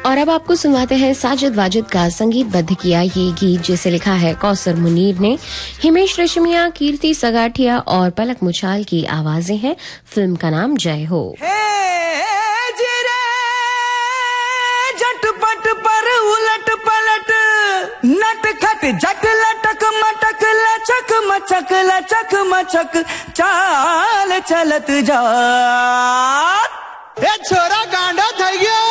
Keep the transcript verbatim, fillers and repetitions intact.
और अब आपको सुनवाते हैं साजिद वाजिद का संगीतबद्ध किया ये गीत, जिसे लिखा है कौसर मुनीर ने। हिमेश रेशमिया, कीर्ति सगाठिया और पलक मुछाल की आवाजें हैं। फिल्म का नाम जय हो। झटपट पर उलट पलट नटखट जट लटक मटक लचक मचक लचक मचक चाल चलत जा। ए छोरा गांडा થઈ ગયો।